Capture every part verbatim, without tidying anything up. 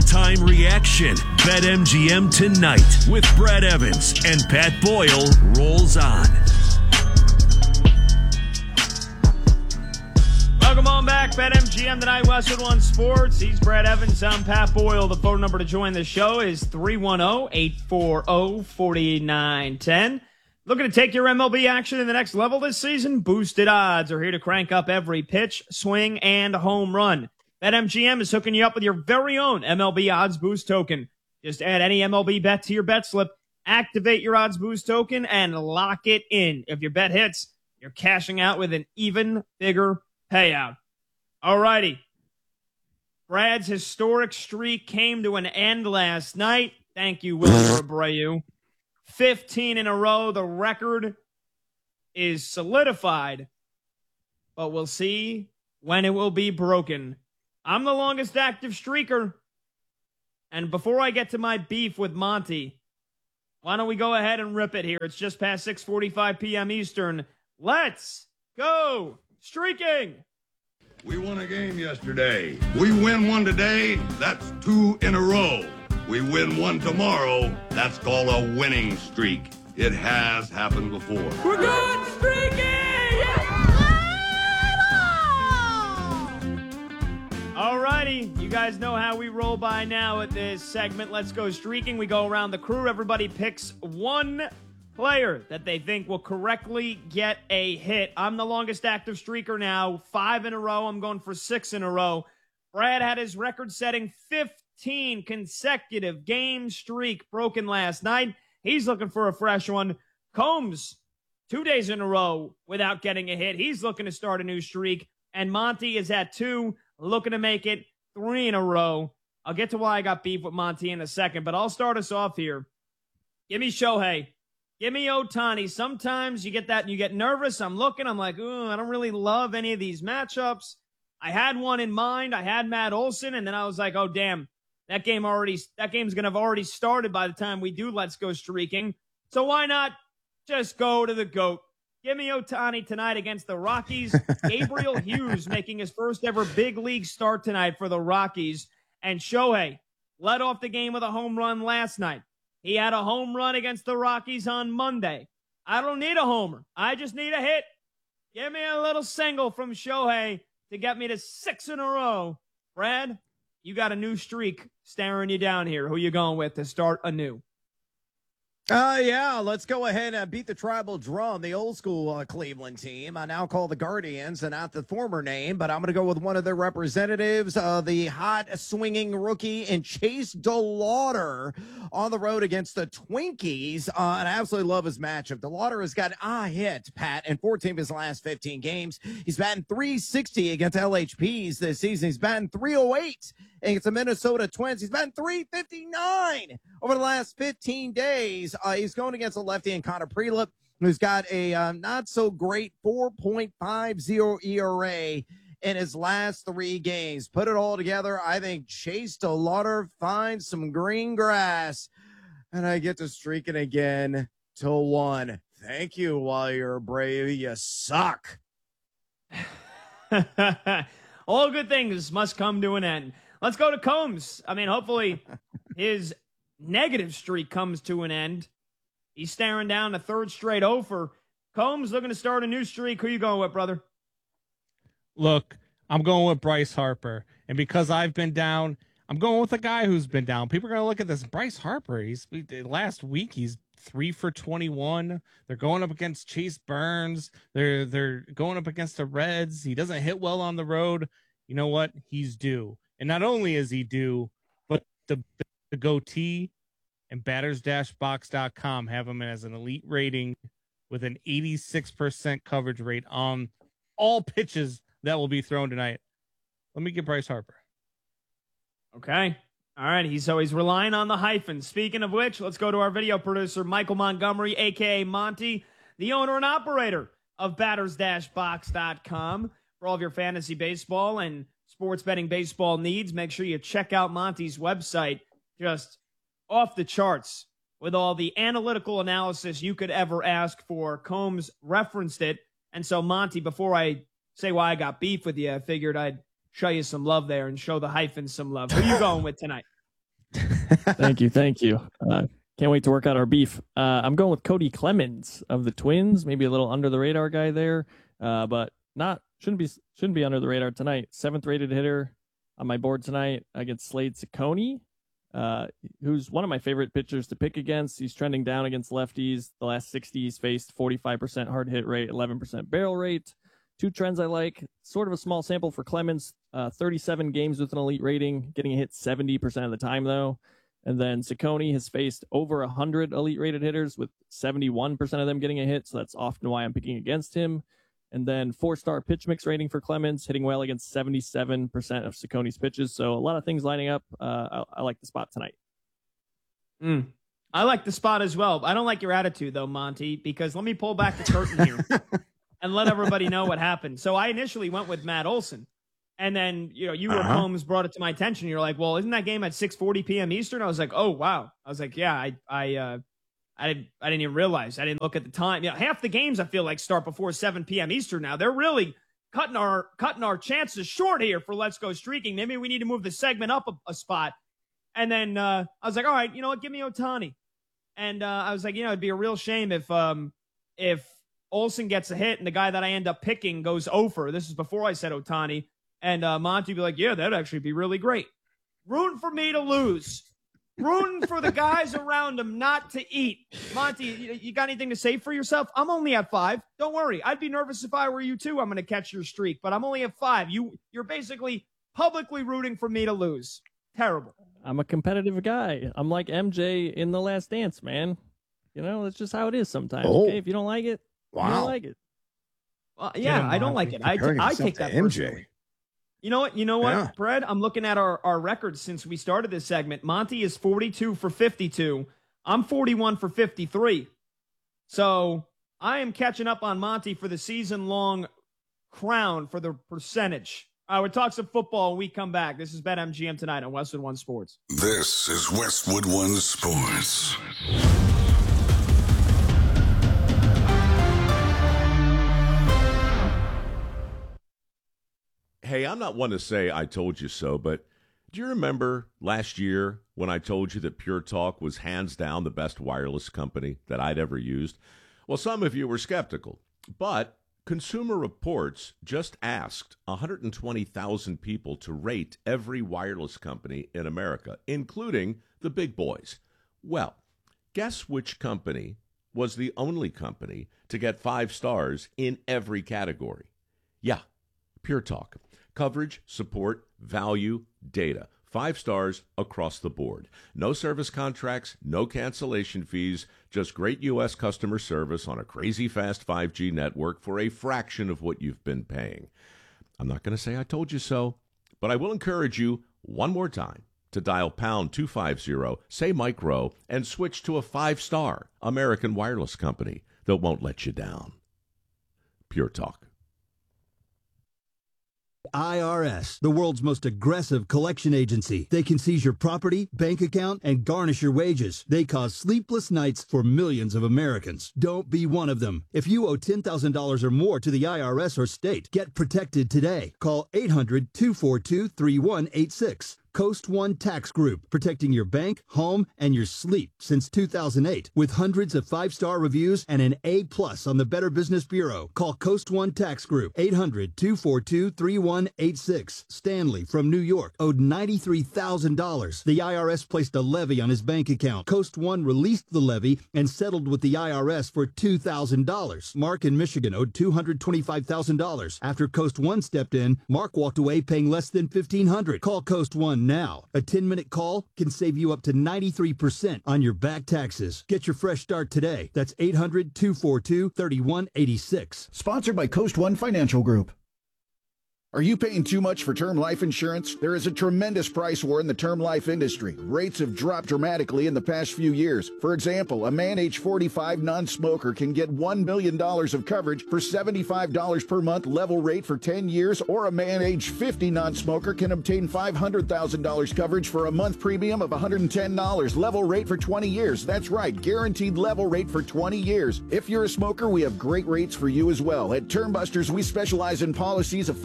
real-time reaction. BetMGM Tonight with Brad Evans and Pat Boyle rolls on. Welcome on back. BetMGM Tonight, Westwood One Sports. He's Brad Evans. I'm Pat Boyle. The phone number to join the show is three one zero, eight four zero, four nine one zero. Looking to take your M L B action to the next level this season? Boosted Odds are here to crank up every pitch, swing, and home run. BetMGM is hooking you up with your very own M L B Odds Boost token. Just add any M L B bet to your bet slip, activate your Odds Boost token, and lock it in. If your bet hits, you're cashing out with an even bigger payout. Alrighty. Brad's historic streak came to an end last night. Thank you, Wilmer Abreu. fifteen in a row. The record is solidified, but we'll see when it will be broken. I'm the longest active streaker. And before I get to my beef with Monty, why don't we go ahead and rip it here? It's just past six forty-five p.m. Eastern. Let's go streaking. We won a game yesterday. We win one today, that's two in a row. We win one tomorrow, that's called a winning streak. It has happened before. We're good streaking! Alrighty, you guys know how we roll by now at this segment. Let's go streaking. We go around the crew. Everybody picks one player that they think will correctly get a hit. I'm the longest active streaker now. Five in a row. I'm going for six in a row. Brad had his record-setting fifteen consecutive game streak broken last night. He's looking for a fresh one. Combs, two days in a row without getting a hit. He's looking to start a new streak. And Monty is at two, looking to make it three in a row. I'll get to why I got beef with Monty in a second, but I'll start us off here. Give me Shohei. Give me Ohtani. Sometimes you get that and you get nervous. I'm looking. I'm like, ooh, I don't really love any of these matchups. I had one in mind. I had Matt Olson, and then I was like, oh, damn. That game already. That game's going to have already started by the time we do Let's Go Streaking. So why not just go to the GOAT? Give me Ohtani tonight against the Rockies. Gabriel Hughes making his first ever big league start tonight for the Rockies. And Shohei led off the game with a home run last night. He had a home run against the Rockies on Monday. I don't need a homer. I just need a hit. Give me a little single from Shohei to get me to six in a row. Brad, you got a new streak staring you down here. Who you going with to start anew? Uh, yeah, let's go ahead and beat the tribal drum, the old school uh, Cleveland team. I now call the Guardians, and not the former name, but I'm going to go with one of their representatives, uh, the hot swinging rookie and Chase DeLauter on the road against the Twinkies. Uh, and I absolutely love his matchup. DeLauter has got a hit, Pat, in fourteen of his last fifteen games. He's batting three sixty against L H Ps this season. He's batting three oh eight against the Minnesota Twins. He's batting three fifty-nine over the last fifteen days. Uh, he's going against a lefty in Connor Prelip, who's got a uh, not-so-great four point five oh E R A in his last three games. Put it all together, I think Chase DeLauter finds some green grass, and I get to streaking again to one. Thank you, while you're brave. You suck. All good things must come to an end. Let's go to Combs. I mean, hopefully his negative streak comes to an end. He's staring down a third straight over. Combs looking to start a new streak. Who you going with, brother? Look, I'm going with Bryce Harper. And because I've been down, I'm going with a guy who's been down. People are going to look at this. Bryce Harper, he's last week, he's three for twenty-one. They're going up against Chase Burns. They're, they're going up against the Reds. He doesn't hit well on the road. You know what? He's due. And not only is he due, but the, the goatee and batters dash box dot com have him as an elite rating with an eighty-six percent coverage rate on all pitches that will be thrown tonight. Let me get Bryce Harper. Okay. All right. He's so he's relying on the hyphen. Speaking of which, let's go to our video producer, Michael Montgomery, a k a. Monty, the owner and operator of batters dash box dot com. For all of your fantasy baseball and sports betting baseball needs, make sure you check out Monty's website. Just off the charts with all the analytical analysis you could ever ask for. Combs referenced it. And so, Monty, before I say why I got beef with you, I figured I'd show you some love there and show the hyphen some love. Who are you going with tonight? Thank you, thank you. Uh, can't wait to work out our beef. Uh, I'm going with Cody Clemens of the Twins, maybe a little under the radar guy there, uh, but not shouldn't be shouldn't be under the radar tonight. Seventh rated hitter on my board tonight against Slade Ciccone, uh, who's one of my favorite pitchers to pick against. He's trending down against lefties. The last sixty he's faced forty-five percent hard hit rate, eleven percent barrel rate. Two trends I like. Sort of a small sample for Clemens. Uh, thirty-seven games with an elite rating, getting a hit seventy percent of the time, though. And then Ciccone has faced over one hundred elite rated hitters with seventy-one percent of them getting a hit, so that's often why I'm picking against him. And then four-star pitch mix rating for Clemens, hitting well against seventy-seven percent of Ciccone's pitches. So a lot of things lining up. Uh, I, I like the spot tonight. Mm. I like the spot as well. I don't like your attitude, though, Monty, because let me pull back the curtain here. And let everybody know what happened. So I initially went with Matt Olson. And then, you know, you uh-huh. or Combs brought it to my attention. You're like, well, isn't that game at six forty p.m. Eastern? I was like, oh, wow. I was like, yeah, I I uh, I, didn't, I didn't even realize. I didn't look at the time. You know, half the games I feel like start before seven p.m. Eastern now. They're really cutting our cutting our chances short here for Let's Go Streaking. Maybe we need to move the segment up a, a spot. And then uh, I was like, all right, you know what? Give me Ohtani. And uh, I was like, you know, it'd be a real shame if um, if Olson gets a hit and the guy that I end up picking goes over. This is before I said Ohtani. And uh, Monty would be like, yeah, that'd actually be really great. Rooting for me to lose. Rooting for the guys around him not to eat. Monty, you, you got anything to say for yourself? I'm only at five. Don't worry. I'd be nervous if I were you too. I'm going to catch your streak, but I'm only at five. You, you're basically publicly rooting for me to lose. Terrible. I'm a competitive guy. I'm like M J in The Last Dance, man. You know, that's just how it is sometimes. Oh. Okay, if you don't like it, wow. you don't like it. Well, yeah, I don't like it. I, t- I take that M J. Personally. You know what? You know what, yeah. Brad? I'm looking at our, our records since we started this segment. Monty is forty-two for fifty-two. I'm forty-one for fifty-three. So I am catching up on Monty for the season-long crown for the percentage. All right, we'll talk some football when we come back. This is BetMGM tonight on Westwood One Sports. This is Westwood One Sports. Hey, I'm not one to say I told you so, but do you remember last year when I told you that Pure Talk was hands down the best wireless company that I'd ever used? Well, some of you were skeptical, but Consumer Reports just asked one hundred twenty thousand people to rate every wireless company in America, including the big boys. Well, guess which company was the only company to get five stars in every category? Yeah, Pure Talk. Coverage, support, value, data. Five stars across the board. No service contracts, no cancellation fees, just great U S customer service on a crazy fast five G network for a fraction of what you've been paying. I'm not going to say I told you so, but I will encourage you one more time to dial pound two fifty, say Mike Rowe, and switch to a five-star American wireless company that won't let you down. Pure Talk. I R S, the world's most aggressive collection agency. They can seize your property, bank account, and garnish your wages. They cause sleepless nights for millions of Americans. Don't be one of them. If you owe ten thousand dollars or more to the I R S or state, get protected today. Call eight hundred, two four two, three one eight six. Coast One Tax Group, protecting your bank, home, and your sleep since two thousand eight. With hundreds of five-star reviews and an A plus on the Better Business Bureau. Call Coast One Tax Group, eight hundred, two four two, three one eight six. Stanley from New York owed ninety-three thousand dollars. The I R S placed a levy on his bank account. Coast One released the levy and settled with the I R S for two thousand dollars. Mark in Michigan owed two hundred twenty-five thousand dollars. After Coast One stepped in, Mark walked away paying less than fifteen hundred dollars. Call Coast One now. A ten-minute call can save you up to ninety-three percent on your back taxes. Get your fresh start today. That's eight hundred, two four two, three one eight six. Sponsored by Coast One Financial Group. Are you paying too much for term life insurance? There is a tremendous price war in the term life industry. Rates have dropped dramatically in the past few years. For example, a man age forty-five non-smoker can get one million dollars of coverage for seventy-five dollars per month level rate for ten years, or a man age fifty non-smoker can obtain five hundred thousand dollars coverage for a month premium of one hundred ten dollars level rate for twenty years. That's right, guaranteed level rate for twenty years. If you're a smoker, we have great rates for you as well. At Term Busters, we specialize in policies of five hundred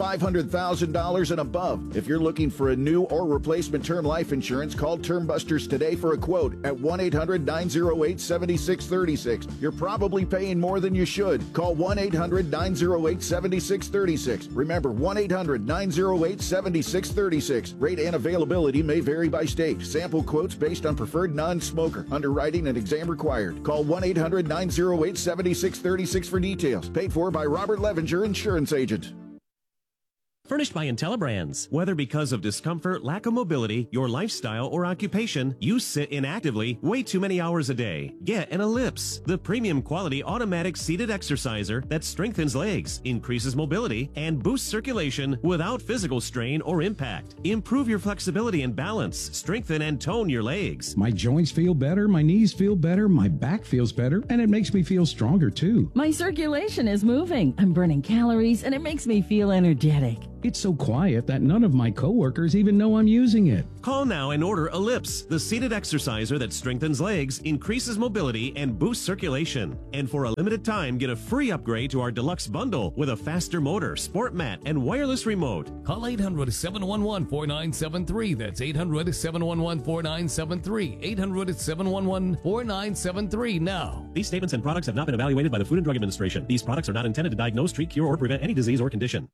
hundred thousand dollars and above. If you're looking for a new or replacement term life insurance, call Term Busters today for a quote at one eight hundred nine oh eight seven six three six. You're probably paying more than you should. Call one eight hundred nine oh eight seven six three six. Remember, one eight hundred nine oh eight seven six three six. Rate and availability may vary by state. Sample quotes based on preferred non-smoker. Underwriting and exam required. Call one eight hundred nine oh eight seven six three six for details. Paid for by Robert Levinger, Insurance Agent. Furnished by IntelliBrands. Whether because of discomfort, lack of mobility, your lifestyle, or occupation, you sit inactively way too many hours a day. Get an Ellipse, the premium quality automatic seated exerciser that strengthens legs, increases mobility, and boosts circulation without physical strain or impact. Improve your flexibility and balance, strengthen and tone your legs. My joints feel better, my knees feel better, my back feels better, and it makes me feel stronger too. My circulation is moving. I'm burning calories, and it makes me feel energetic. It's so quiet that none of my coworkers even know I'm using it. Call now and order Ellipse, the seated exerciser that strengthens legs, increases mobility, and boosts circulation. And for a limited time, get a free upgrade to our deluxe bundle with a faster motor, sport mat, and wireless remote. Call eight hundred seven one one four nine seven three. That's eight hundred seven one one four nine seven three. eight hundred seven one one four nine seven three now. These statements and products have not been evaluated by the Food and Drug Administration. These products are not intended to diagnose, treat, cure, or prevent any disease or condition.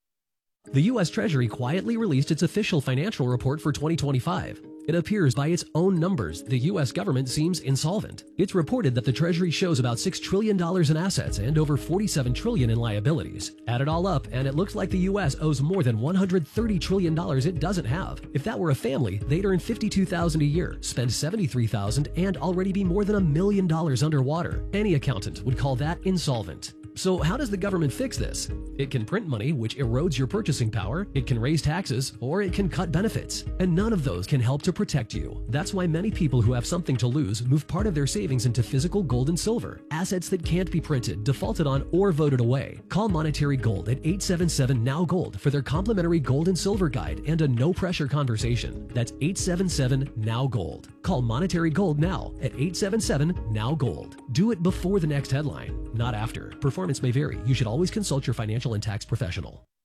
The U S Treasury quietly released its official financial report for twenty twenty-five. It appears by its own numbers, the U S government seems insolvent. It's reported that the Treasury shows about six trillion dollars in assets and over forty-seven trillion dollars in liabilities. Add it all up, and it looks like the U S owes more than one hundred thirty trillion dollars it doesn't have. If that were a family, they'd earn fifty-two thousand dollars a year, spend seventy-three thousand dollars, and already be more than a million dollars underwater. Any accountant would call that insolvent. So how does the government fix this? It can print money, which erodes your purchasing power, it can raise taxes, or it can cut benefits. And none of those can help to protect you. That's why many people who have something to lose move part of their savings into physical gold and silver, assets that can't be printed, defaulted on, or voted away. Call Monetary Gold at eight seven seven N O W Gold for their complimentary gold and silver guide and a no-pressure conversation. That's eight seven seven N O W Gold. Call Monetary Gold now at eight seven seven N O W Gold. Do it before the next headline, not after. Performance may vary. You should always consult your financial and tax professional.